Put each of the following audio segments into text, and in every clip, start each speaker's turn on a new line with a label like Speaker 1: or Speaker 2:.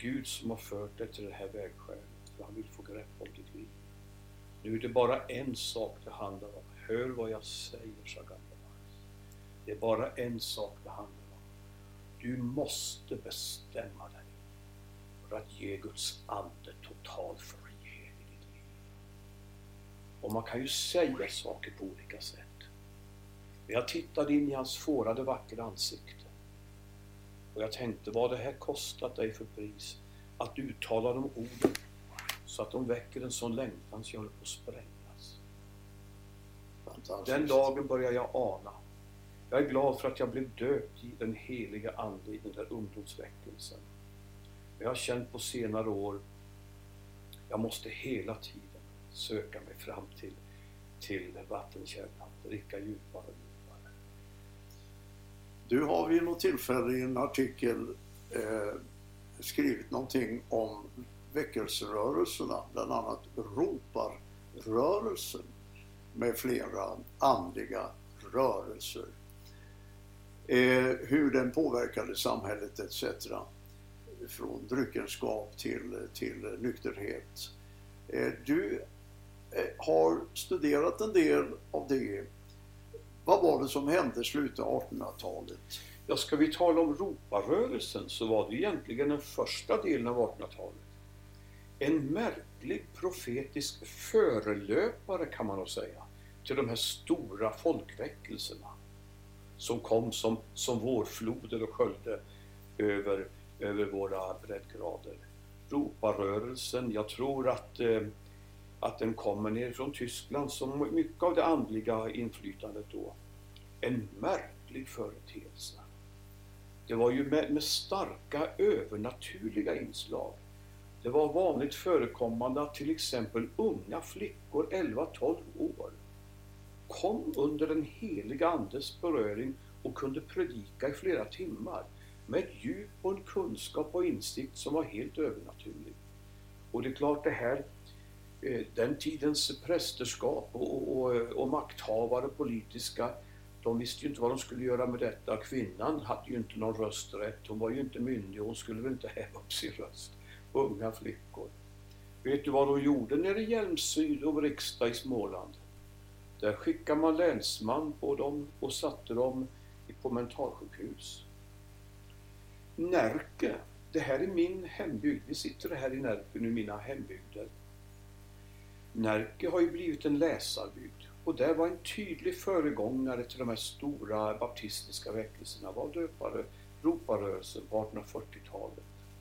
Speaker 1: Gud som har fört dig till det här vägskälet. För han vill få grepp om ditt liv. Nu är det bara en sak det handlar om. Hör vad jag säger, sa gamla Max. Det är bara en sak det handlar om. Du måste bestämma dig för att ge Guds ande total frihet i ditt liv. Och man kan ju säga saker på olika sätt. Jag tittade in i hans fårade vackra ansikte. Och jag tänkte, vad det här kostat dig för pris att uttala de orden så att de väcker en sån längtan så jag håller på att sprängas. Den dagen börjar jag ana. Jag är glad för att jag blev döpt i den heliga ande i den där ungdomsväckelsen. Jag har känt på senare år, jag måste hela tiden söka mig fram till vattenkällan, dricka djupare och djupare.
Speaker 2: Du har vid något tillfälle i en artikel skrivit någonting om väckelserörelserna, bland annat roparrörelsen med flera andliga rörelser. Hur den påverkade samhället etc. Från dryckenskap till nykterhet. Du har studerat en del av det. Vad var det som hände i slutet av 1800-talet?
Speaker 1: Ja, ska vi tala om roparrörelsen så var det egentligen den första delen av 1800-talet. En märklig profetisk förelöpare kan man nog säga till de här stora folkväckelserna som kom som vårfloder och sköljde över våra breddgrader. Roparrörelsen, jag tror att den kommer ner från Tyskland som mycket av det andliga inflytandet då. En märklig företeelse. Det var ju med starka övernaturliga inslag. Det var vanligt förekommande att till exempel unga flickor 11-12 år kom under den heliga andes beröring och kunde predika i flera timmar med ett djup och en kunskap och insikt som var helt övernaturlig. Och det är klart det här, den tidens prästerskap och makthavare politiska, de visste ju inte vad de skulle göra med detta. Kvinnan hade ju inte någon rösträtt, hon var ju inte myndig, hon skulle väl inte häva upp sin röst. Unga flickor. Vet du vad de gjorde nere i Hjälmsyd och riksdag i Småland? Där skickade man länsman på dem och satte dem på mentalsjukhus. Närke, det här är min hembygd. Vi sitter här i Närke nu, mina hembygder. Närke har ju blivit en läsarbygd. Och där var en tydlig föregångare till de här stora baptistiska väckelserna. Var roparrörelsen på 1840-talet.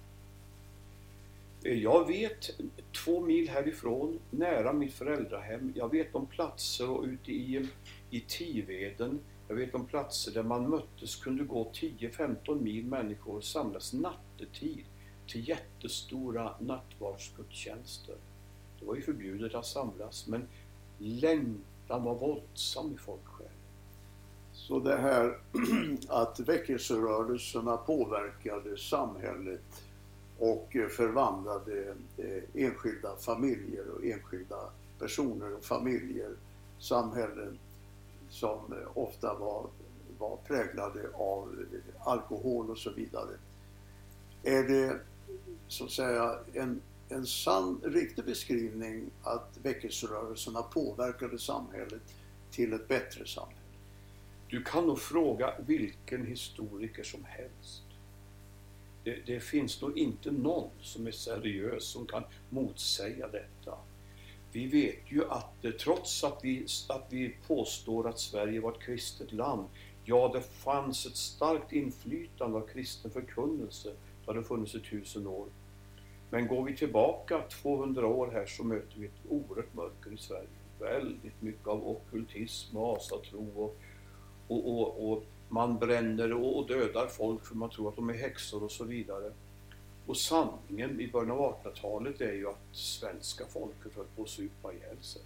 Speaker 1: Jag vet 2 mil härifrån, nära mitt föräldrahem. Jag vet om platser och ute i Tiveden. Jag vet om platser där man möttes, kunde gå 10-15 mil människor och samlas nattetid till jättestora nattvardsgudstjänster. Det var ju förbjudet att samlas, men längtan var våldsam i folksjälen.
Speaker 2: Så det här att väckelserörelserna påverkade samhället och förvandlade enskilda familjer och enskilda personer och familjer, samhällen som ofta var präglade av alkohol och så vidare. Är det så att säga en sann, riktig beskrivning att väckelserörelserna påverkade samhället till ett bättre samhälle?
Speaker 1: Du kan nog fråga vilken historiker som helst. Det finns nog inte någon som är seriös som kan motsäga detta. Vi vet ju att trots att vi påstår att Sverige var ett kristet land, ja, det fanns ett starkt inflytande av kristen förkunnelse. Det hade funnits 1000 år. Men går vi tillbaka 200 år här så möter vi ett oerhört mörker i Sverige. Väldigt mycket av ockultism och asatro och man bränner och dödar folk för man tror att de är häxor och så vidare. Och sanningen i början av 1800-talet är ju att svenska folket höll på att supa ihjäl sig.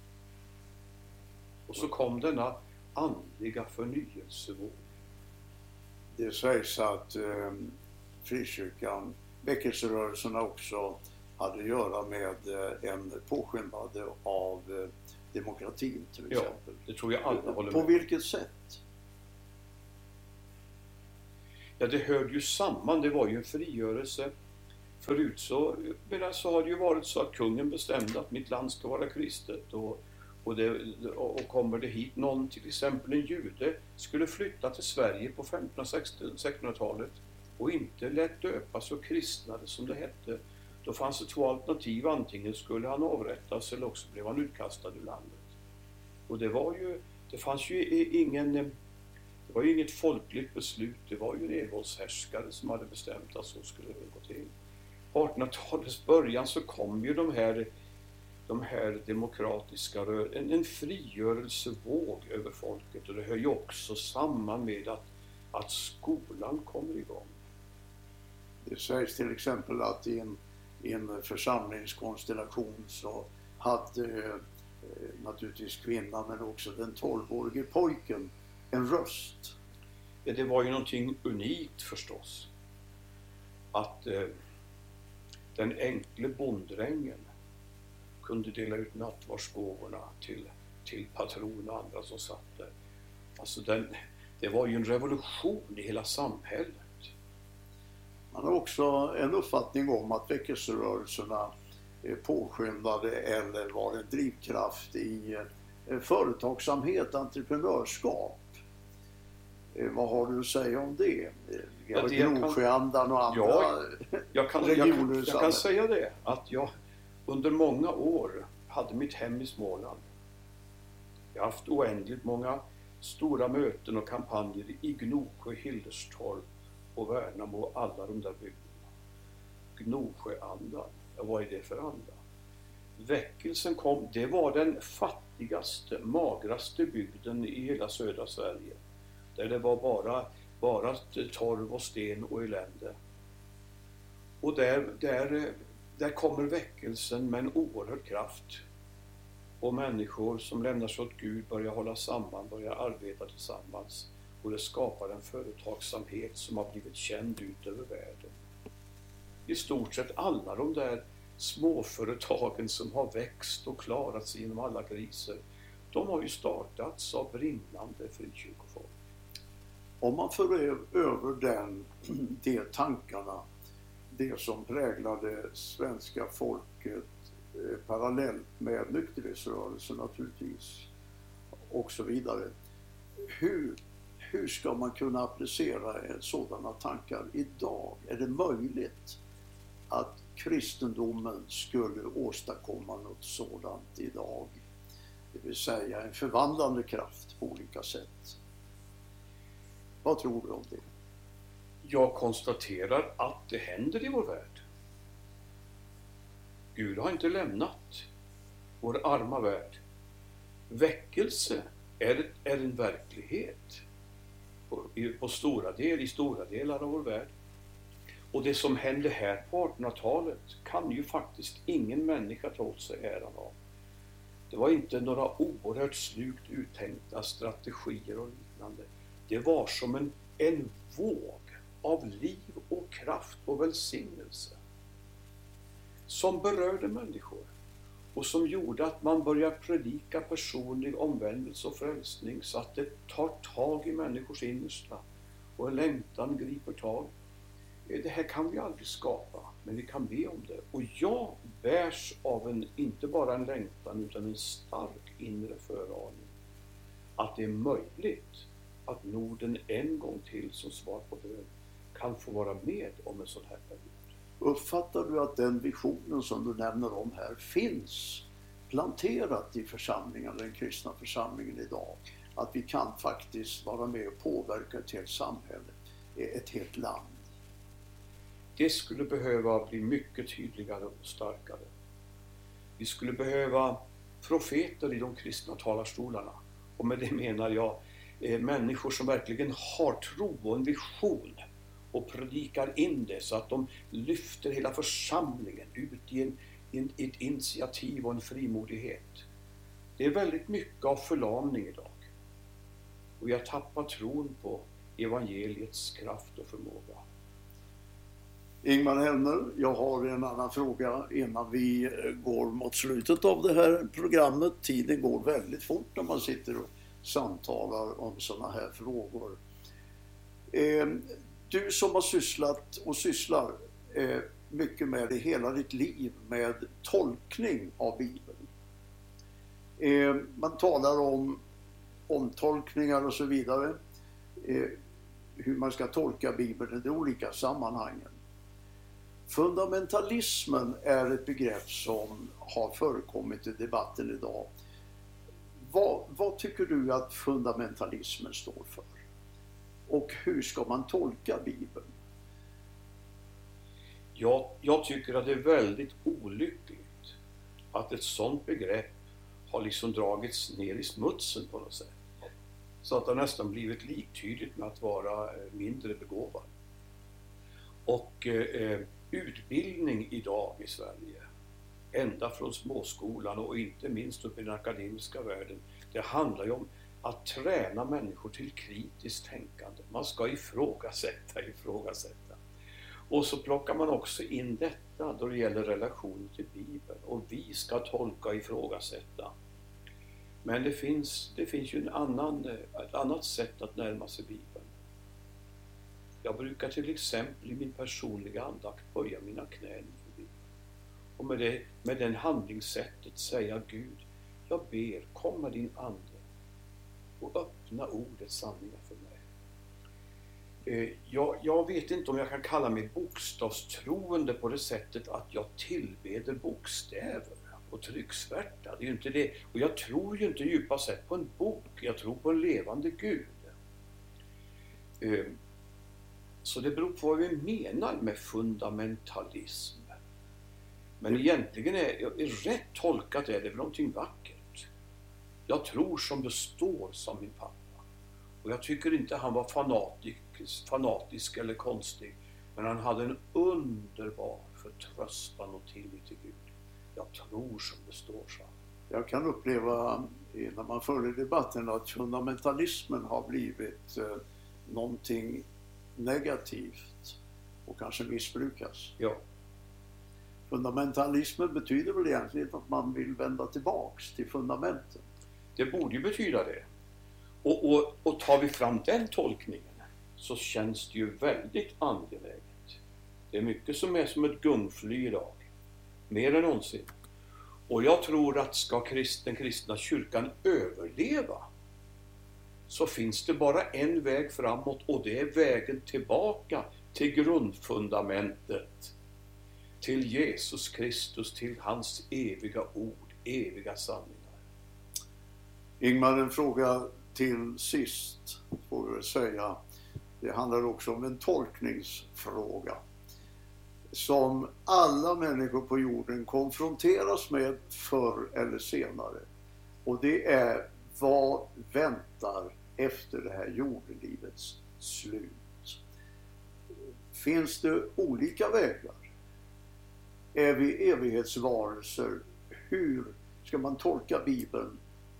Speaker 1: Och så kom denna andliga förnyelsevåg.
Speaker 2: Det sägs att frikyrkan, väckelserörelserna också hade att göra med en påskyndande av demokratin till exempel.
Speaker 1: Ja, det tror jag alla håller med.
Speaker 2: På vilket sätt?
Speaker 1: Ja, det hörde ju samman. Det var ju en frigörelse Förut så har det ju varit så att kungen bestämde att mitt land ska vara kristet, och kommer det hit någon, till exempel en jude, skulle flytta till Sverige på 1500-1600-talet och inte lät döpas och kristnade som det hette, då fanns det två alternativ: antingen skulle han avrättas eller också blev han utkastad ur landet. Och det var ju inget folkligt beslut, det var ju en envåldshärskare som hade bestämt att så skulle det gå till. På 1800-talets början så kom ju de här demokratiska en frigörelsevåg över folket, och det hör ju också samman med att skolan kommer igång.
Speaker 2: Det sägs till exempel att i en församlingskonstellation så hade naturligtvis kvinnan men också den 12-årige pojken en röst.
Speaker 1: Ja, det var ju någonting unikt förstås. Att den enkle bonddrängen kunde dela ut nattvardsgåvorna till patron och andra som satt där. Alltså det var ju en revolution i hela samhället.
Speaker 2: Man har också en uppfattning om att väckelserörelserna påskyndade eller var en drivkraft i företagsamhet, entreprenörskap. Vad har du att säga om det? Gnosjöandan och andra
Speaker 1: jag kan säga det, att jag under många år hade mitt hem i Småland. Jag har haft oändligt många stora möten och kampanjer i Gnosjö, Hillerstorp och Värnamo och alla de där bygderna. Gnosjöandan, vad är det för anda? Väckelsen kom, det var den fattigaste, magraste bygden i hela södra Sverige. Där det var bara torv och sten och elände. Och där kommer väckelsen med en oerhörd kraft. Och människor som lämnar sig åt Gud börjar hålla samman, börjar arbeta tillsammans. Och det skapar en företagsamhet som har blivit känd ut över världen. I stort sett alla de där småföretagen som har växt och klarat sig genom alla kriser, de har ju startats av brinnande frikyrkofolk.
Speaker 2: Om man för över de tankarna, det som präglade svenska folket parallellt med nykterhetsrörelsen naturligtvis och så vidare. Hur ska man kunna applicera sådana tankar idag? Är det möjligt att kristendomen skulle åstadkomma något sådant idag? Det vill säga en förvandlande kraft på olika sätt. Vad tror du om det?
Speaker 1: Jag konstaterar att det händer i vår värld. Gud har inte lämnat vår arma värld. Väckelse är en verklighet i stora delar av vår värld. Och det som hände här på 1800-talet kan ju faktiskt ingen människa ta åt sig äran av. Det var inte några oerhört slugt uttänkta strategier och liknande. Det var som en våg av liv och kraft och välsignelse som berörde människor och som gjorde att man började predika personlig omvändelse och frälsning, så att det tar tag i människors innersta och en längtan griper tag. Det här kan vi aldrig skapa, men vi kan be om det. Och jag bärs av inte bara en längtan utan en stark inre föraning att det är möjligt att Norden en gång till som svar på bön kan få vara med om en sån här period.
Speaker 2: Uppfattar du att den visionen som du nämner om här finns planterat i församlingen, den kristna församlingen idag? Att vi kan faktiskt vara med och påverka ett helt samhälle, ett helt land?
Speaker 1: Det skulle behöva bli mycket tydligare och starkare. Vi skulle behöva profeter i de kristna talarstolarna. Och med det menar jag människor som verkligen har tro och en vision och predikar in det så att de lyfter hela församlingen ut i ett initiativ och en frimodighet. Det är väldigt mycket av förlamning idag. Och jag tappar tron på evangeliets kraft och förmåga.
Speaker 2: Ingmar Helmer, jag har en annan fråga innan vi går mot slutet av det här programmet. Tiden går väldigt fort när man sitter och samtalar om sådana här frågor. Du som har sysslat och sysslar mycket med i hela ditt liv med tolkning av Bibeln. Man talar om omtolkningar och så vidare. Hur man ska tolka Bibeln i de olika sammanhangen. Fundamentalismen är ett begrepp som har förekommit i debatten idag. Vad tycker du att fundamentalismen står för? Och hur ska man tolka Bibeln?
Speaker 1: Jag tycker att det är väldigt olyckligt att ett sådant begrepp har liksom dragits ner i smutsen på något sätt. Så att det nästan blivit liktydigt med att vara mindre begåvad. Och utbildning idag i Sverige, ända från småskolan och inte minst upp i den akademiska världen, det handlar ju om att träna människor till kritiskt tänkande. Man ska ifrågasätta. Och så plockar man också in detta då det gäller relationen till Bibeln. Och vi ska tolka och ifrågasätta. Men det finns ju ett annat sätt att närma sig Bibeln. Jag brukar till exempel i min personliga andakt böja mina knän inför Bibeln. Och med den handlingssättet säga: Gud, jag ber, kom med din ande och öppna ordets sanningar för mig. Jag vet inte om jag kan kalla mig bokstavstroende på det sättet att jag tillbeder bokstäver och trycksvärta. Det är ju inte det. Och jag tror ju inte djupast sett på en bok. Jag tror på en levande Gud. Så det beror på vad vi menar med fundamentalism. Men egentligen är rätt tolkat är det väl någonting vackert. Jag tror som det står, som min pappa. Och jag tycker inte han var fanatisk eller konstig. Men han hade en underbar förtröstan och tillit till Gud. Jag tror som det står, så.
Speaker 2: Jag kan uppleva när man följer debatten att fundamentalismen har blivit någonting negativt och kanske missbrukas.
Speaker 1: Ja.
Speaker 2: Fundamentalismen betyder väl egentligen att man vill vända tillbaks till fundamenten.
Speaker 1: Det borde ju betyda det. Och tar vi fram den tolkningen så känns det ju väldigt angeläget. Det är mycket som är som ett gungfly idag. Mer än någonsin. Och jag tror att ska den kristna kyrkan överleva så finns det bara en väg framåt, och det är vägen tillbaka till grundfundamentet. Till Jesus Kristus, till hans eviga ord, eviga sanningar.
Speaker 2: Ingmar, en fråga till sist får vi säga. Det handlar också om en tolkningsfråga som alla människor på jorden konfronteras med förr eller senare. Och det är: vad väntar efter det här jordelivets slut? Finns det olika vägar? Är vi evighetsvarelser? Hur ska man tolka Bibeln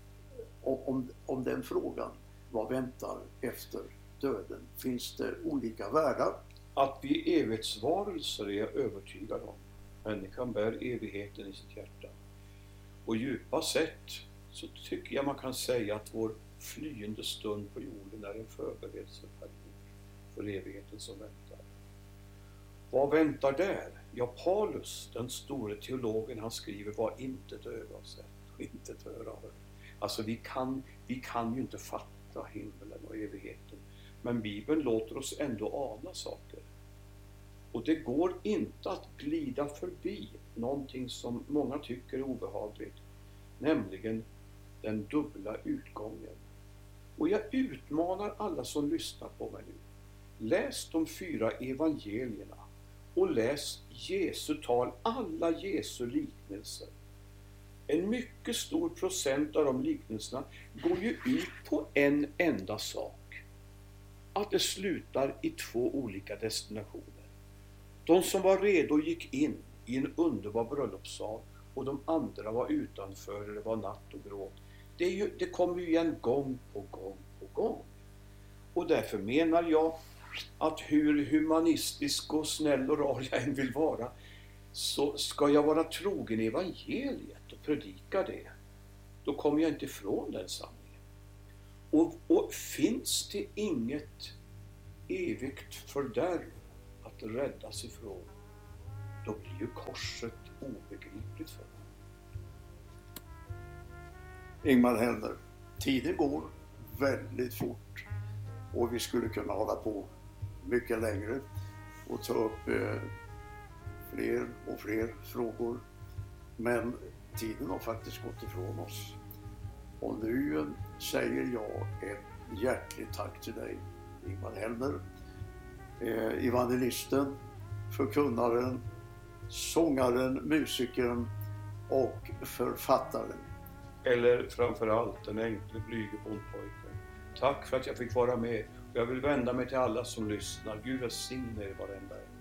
Speaker 2: om den frågan? Vad väntar efter döden? Finns det olika världar?
Speaker 1: Att vi är evighetsvarelser är jag övertygad om. Människan bär evigheten i sitt hjärta. Och djupast sett så tycker jag man kan säga att vår flyende stund på jorden är en förberedelseperiod för evigheten som väntar. Vad väntar där? Ja, Paulus, den store teologen, han skriver: vad inte öga har sett och inte öra har hört. Alltså vi kan ju inte fatta himlen och evigheten. Men Bibeln låter oss ändå ana saker. Och det går inte att glida förbi någonting som många tycker är obehagligt. Nämligen den dubbla utgången. Och jag utmanar alla som lyssnar på mig nu. Läs de 4 evangelierna. Och läs Jesu tal, alla Jesu liknelser. En mycket stor procent av de liknelserna går ju ut på en enda sak. Att det slutar i 2 olika destinationer. De som var redo gick in i en underbar bröllopssal, och de andra var utanför, eller var natt och gråt. Det kommer ju igen gång på gång. Och därför menar jag att hur humanistisk och snäll och rar jag än vill vara, så ska jag vara trogen evangeliet och predika det. Då kommer jag inte ifrån den sanningen. Och finns det inget evigt fördärv att räddas ifrån, då blir ju korset obegripligt för honom.
Speaker 2: Ingmar Hellner, tiden går väldigt fort och vi skulle kunna hålla på mycket längre och ta upp fler och fler frågor. Men tiden har faktiskt gått ifrån oss. Och nu säger jag ett hjärtligt tack till dig, Ingmar Hellner, evangelisten, förkunnaren, sångaren, musikern och författaren.
Speaker 1: Eller framförallt den enkle blyge bondpojken. Tack för att jag fick vara med. Jag vill vända mig till alla som lyssnar. Gud välsigne er varenda en.